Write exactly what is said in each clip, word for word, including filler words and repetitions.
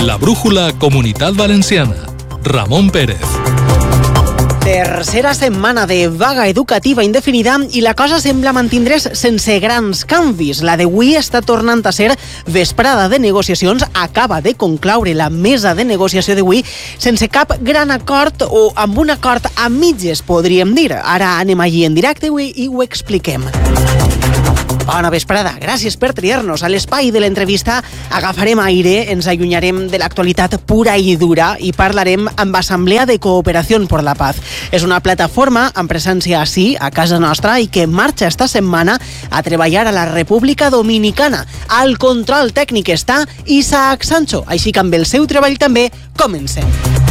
La brújula Comunitat Valenciana. Ramon Pérez. Tercera setmana de vaga educativa indefinida i la cosa sembla mantindre's sense grans canvis. La d'avui està tornant a ser vesprada de negociacions. Acaba de concloure la mesa de negociació d'avui sense cap gran acord o amb un acord a mitges, podríem dir. Ara anem allí en directe i ho expliquem. Bona vesprada, gràcies per triar-nos. A l'espai de l'entrevista agafarem aire, ens allunyarem de l'actualitat pura i dura i parlarem amb Assemblea de Cooperació per la Paz. És una plataforma amb presència ací, a casa nostra, i que marxa esta setmana a treballar a la República Dominicana. Al control tècnic està Isaac Sancho, així que amb el seu treball també comencem.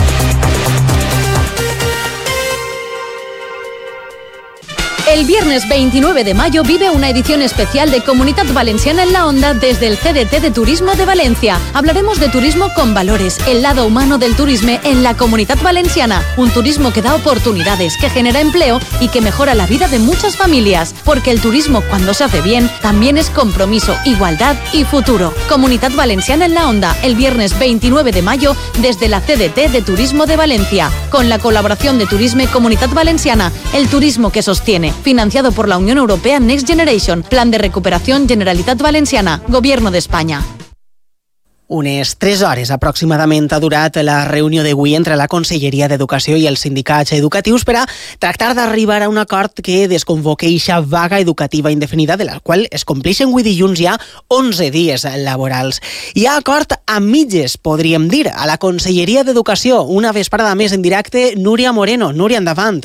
El viernes veintinueve de mayo vive una edición especial de Comunitat Valenciana en la Onda desde el C D T de Turismo de Valencia. Hablaremos de turismo con valores, el lado humano del turismo en la Comunitat Valenciana. Un turismo que da oportunidades, que genera empleo y que mejora la vida de muchas familias. Porque el turismo, cuando se hace bien, también es compromiso, igualdad y futuro. Comunitat Valenciana en la Onda, el viernes veintinueve de mayo desde la C D T de Turismo de Valencia. Con la colaboración de Turisme Comunitat Valenciana, el turismo que sostiene. Financiado por la Unión Europea Next Generation, Plan de Recuperación Generalitat Valenciana, Gobierno de España. Unes tres hores aproximadament ha durat la reunió d'avui entre la Conselleria d'Educació i els sindicats educatius per a tractar d'arribar a un acord que desconvoque eixa vaga educativa indefinida, de la qual es compleixen avui dilluns ja onze dies laborals. Hi ha acord a mitges, podríem dir, a la Conselleria d'Educació. Una vesprada més en directe, Núria Moreno. Núria, endavant.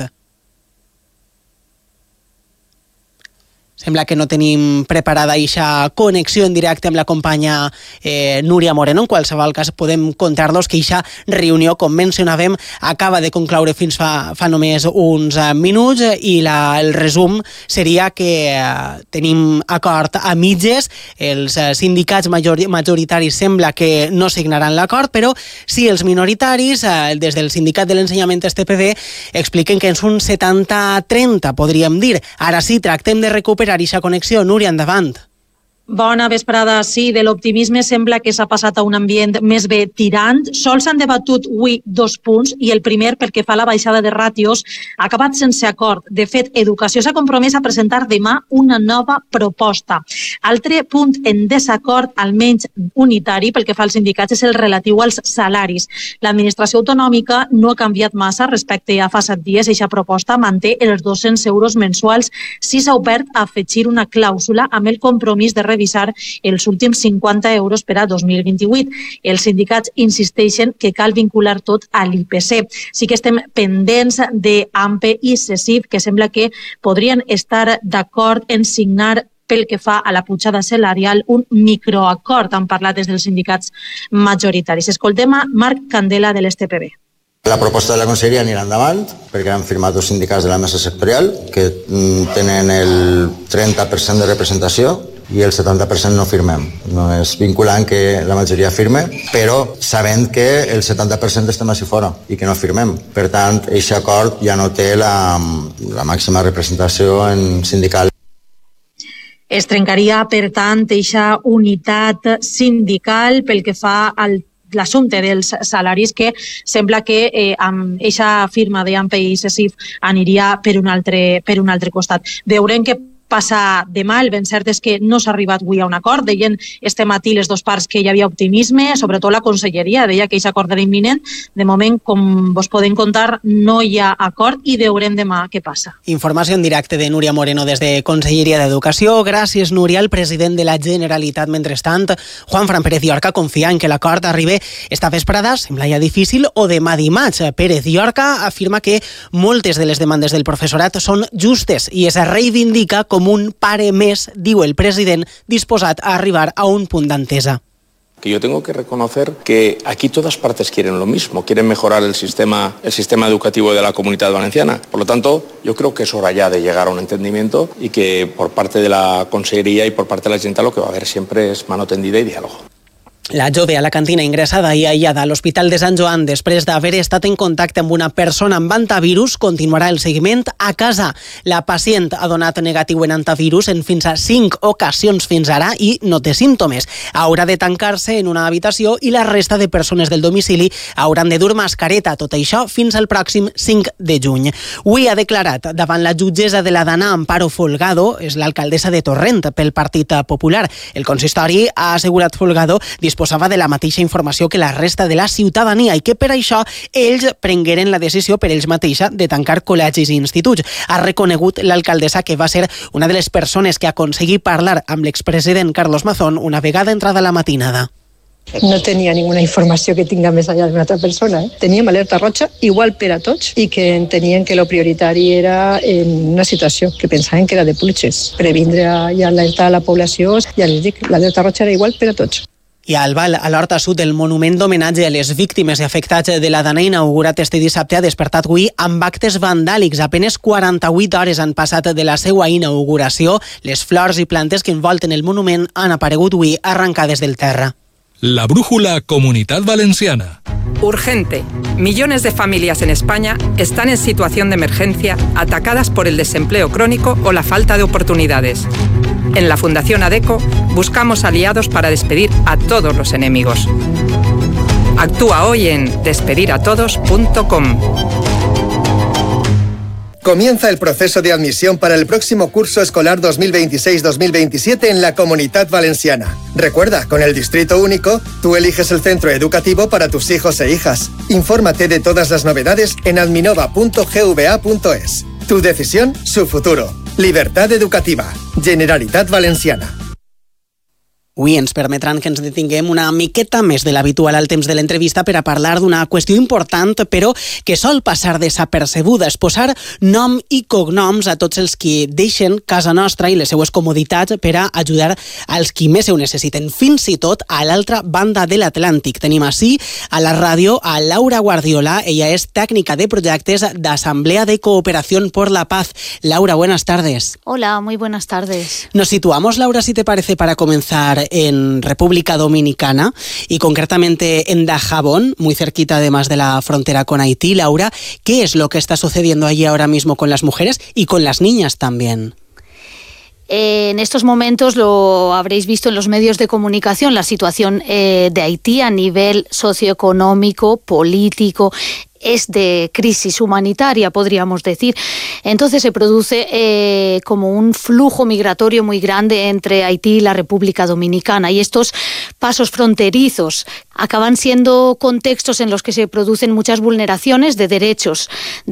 Sembla que no tenim preparada eixa connexió en directe amb la companya eh, Núria Moreno. En qualsevol cas, podem contar-los que eixa reunió, com mencionàvem, acaba de concloure fins fa, fa només uns uh, minuts i la, el resum seria que uh, tenim acord a mitges. Els uh, sindicats major, majoritaris sembla que no signaran l'acord, però sí els minoritaris, uh, des del sindicat de l'ensenyament S T P D, expliquen que és un setanta trenta, podríem dir. Ara sí, tractem de recuperar aquesta connexió. Núria, endavant. Bona vesprada. Sí, de l'optimisme sembla que s'ha passat a un ambient més bé tirant. Sols s'han debatut avui dos punts i el primer, pel que fa a la baixada de ràtios, ha acabat sense acord. De fet, Educació s'ha compromès a presentar demà una nova proposta. Altre punt en desacord, almenys unitari, pel que fa als sindicats, és el relatiu als salaris. L'administració autonòmica no ha canviat massa respecte a fa set dies. Eixa proposta manté els dos-cents euros mensuals. Sí s'ha obert a afegir una clàusula amb el compromís de revisar els últims cinquanta euros per a dos mil vint-i-vuit. Els sindicats insisteixen que cal vincular tot a l'I P C. Sí que estem pendents d'AMPE i CESIF, que sembla que podrien estar d'acord en signar pel que fa a la pujada salarial un microacord. Han parlat des dels sindicats majoritaris. Escoltem a Marc Candela de l'S T P B. La proposta de la Conselleria anirà endavant perquè han firmat dos sindicats de la mesa sectorial que tenen el trenta per cent de representació i el setanta per cent no firmem. No és vinculant que la majoria firme, però sabent que el setanta per cent estem així fora i que no firmem. Per tant, aquest acord ja no té la, la màxima representació en sindical. Es trencaria, per tant, aquesta unitat sindical pel que fa al l'assumpte dels salaris, que sembla que eh, amb aquesta firma d'AMPE i CESIF aniria per un altre, per un altre costat. Veurem que passa demà. El ben cert és que no s'ha arribat avui a un acord. Deien este matí les dues parts que hi havia optimisme, sobretot la Conselleria deia que aquest acord era imminent. De moment, com vos podem contar, no hi ha acord i veurem demà què passa. Informació en directe de Núria Moreno des de Conselleria d'Educació. Gràcies, Núria. El president de la Generalitat, mentrestant, Juan Fran Pérez Llorca, confia en que l'acord arribi esta vesprada, sembla ja difícil, o demà dimarts. Pérez Llorca afirma que moltes de les demandes del professorat són justes i es reivindica com com un pare més, diu el president, disposat a arribar a un punt d'entesa. Que yo tengo que reconocer que aquí todas partes quieren lo mismo, quieren mejorar el sistema, el sistema educativo de la Comunidad Valenciana. Por lo tanto, yo creo que es hora ya de llegar a un entendimiento y que por parte de la Consellería y por parte de la Generalitat lo que va a haber siempre es mano tendida y diálogo. La jove alacantina ingressada i aïllada a l'Hospital de Sant Joan després d'haver estat en contacte amb una persona amb antivirus continuarà el seguiment a casa. La pacient ha donat negatiu en antivirus en fins a cinc ocasions fins ara i no té símptomes. Haurà de tancar-se en una habitació i la resta de persones del domicili hauran de dur mascareta. Tot això fins al pròxim cinc de juny. Avui ha declarat davant la jutgessa de la Dana Amparo Folgado, és l'alcaldessa de Torrent pel Partit Popular. El consistori ha assegurat Folgado disposava de la mateixa informació que la resta de la ciutadania i que per això ells prengueren la decisió per ells mateixa de tancar col·legis i instituts. Ha reconegut l'alcaldessa que va ser una de les persones que aconseguí parlar amb l'expresident Carlos Mazón una vegada entrada la matinada. No tenia ninguna informació que tinga més allà d'una altra persona. Eh? Teníem alerta roja igual per a tots i que entenien que lo prioritari era en una situació que pensaven que era de pluges. Previndre i alertar a la població, ja els dic, l'alerta roja era igual per a tots. I a Albal, a l'Horta Sud, el monument d'homenatge a les víctimes i afectats de la Dana inaugurat este dissabte ha despertat avui amb actes vandàlics. Apenes quaranta-vuit hores han passat de la seva inauguració. Les flors i plantes que envolten el monument han aparegut avui arrancades del terra. La brújula Comunitat Valenciana. Urgente. Millones de familias en España están en situación de emergencia, atacadas por el desempleo crónico o la falta de oportunidades. En la Fundación ADECO buscamos aliados para despedir a todos los enemigos. Actúa hoy en despedir a todos punto com. Comienza el proceso de admisión para el próximo curso escolar dos mil veintiséis dos mil veintisiete en la Comunitat Valenciana. Recuerda, con el Distrito Único, tú eliges el centro educativo para tus hijos e hijas. Infórmate de todas las novedades en adminova punto gva punto es. Tu decisión, su futuro. Libertad educativa. Generalitat Valenciana. Avui ens permetran que ens detinguem una miqueta més de l'habitual al temps de l'entrevista per a parlar d'una qüestió important, però que sol passar desapercebuda, és posar nom i cognoms a tots els que deixen casa nostra i les seues comoditats per a ajudar als qui més ho necessiten, fins i tot a l'altra banda de l'Atlàntic. Tenim així a la ràdio a Laura Guardiola, ella és tècnica de projectes d'Asamblea de Cooperación por la Paz. Laura, buenas tardes. Hola, muy buenas tardes. Nos situamos, Laura, si te parece, para comenzar en República Dominicana y concretamente en Dajabón, muy cerquita además de la frontera con Haití. Laura, ¿qué es lo que está sucediendo allí ahora mismo con las mujeres y con las niñas también? Eh, en estos momentos lo habréis visto en los medios de comunicación, la situación eh, de Haití a nivel socioeconómico, político, es de crisis humanitaria, podríamos decir. Entonces se produce eh, como un flujo migratorio muy grande entre Haití y la República Dominicana, y estos pasos fronterizos acaban siendo contextos en los que se producen muchas vulneraciones de derechos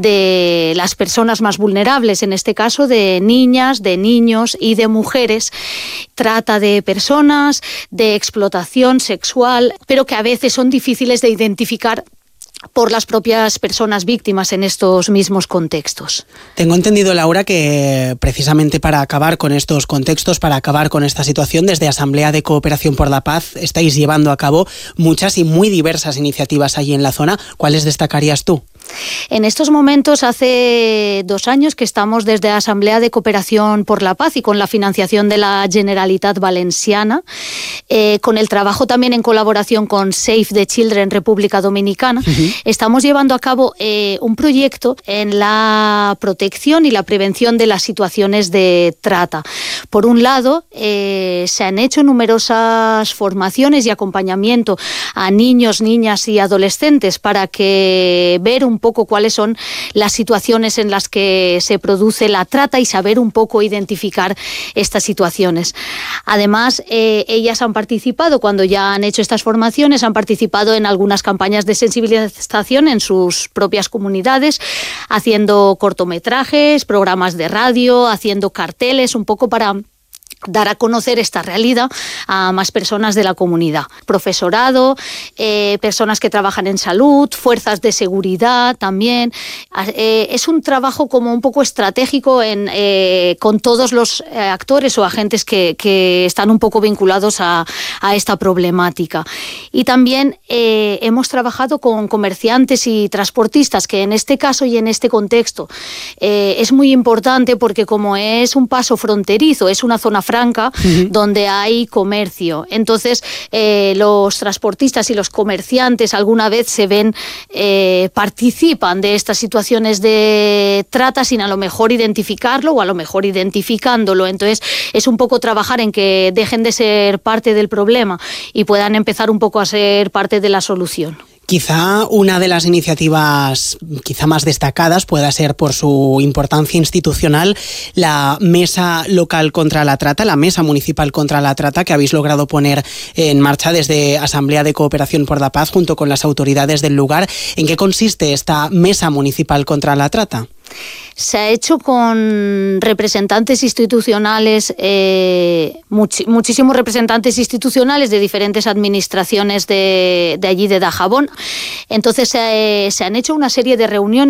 de las personas más vulnerables, en este caso de niñas, de niños y de mujeres, trata de personas, de explotación sexual, pero que a veces son difíciles de identificar por las propias personas víctimas en estos mismos contextos. Tengo entendido, Laura, que precisamente para acabar con estos contextos, para acabar con esta situación, desde Asamblea de Cooperación por la Paz estáis llevando a cabo muchas y muy diversas iniciativas allí en la zona. ¿Cuáles destacarías tú? En estos momentos, hace dos años que estamos desde Asamblea de Cooperación por la Paz y con la financiación de la Generalitat Valenciana, eh, con el trabajo también en colaboración con Save the Children República Dominicana, uh-huh. estamos llevando a cabo eh, un proyecto en la protección y la prevención de las situaciones de trata. Por un lado, eh, se han hecho numerosas formaciones y acompañamiento a niños, niñas y adolescentes para que ver un un poco cuáles son las situaciones en las que se produce la trata y saber un poco identificar estas situaciones. Además, eh, ellas han participado, cuando ya han hecho estas formaciones, han participado en algunas campañas de sensibilización en sus propias comunidades, haciendo cortometrajes, programas de radio, haciendo carteles, un poco para dar a conocer esta realidad a más personas de la comunidad. Profesorado, eh, personas que trabajan en salud, fuerzas de seguridad también. Eh, es un trabajo como un poco estratégico en, eh, con todos los eh, actores o agentes que, que están un poco vinculados a, a esta problemática. Y también eh, hemos trabajado con comerciantes y transportistas, que en este caso y en este contexto eh, es muy importante porque como es un paso fronterizo, es una zona Franca, uh-huh. donde hay comercio. Entonces, eh, los transportistas y los comerciantes alguna vez se ven, eh, participan de estas situaciones de trata sin a lo mejor identificarlo o a lo mejor identificándolo. Entonces, es un poco trabajar en que dejen de ser parte del problema y puedan empezar un poco a ser parte de la solución. Quizá una de las iniciativas quizá más destacadas pueda ser por su importancia institucional la Mesa Local contra la Trata, la Mesa Municipal contra la Trata que habéis logrado poner en marcha desde Asamblea de Cooperación por la Paz junto con las autoridades del lugar. ¿En qué consiste esta Mesa Municipal contra la Trata? Se ha hecho con representantes institucionales, eh, much, muchísimos representantes institucionales de diferentes administraciones de, de allí de Dajabón. Entonces eh, se han hecho una serie de reuniones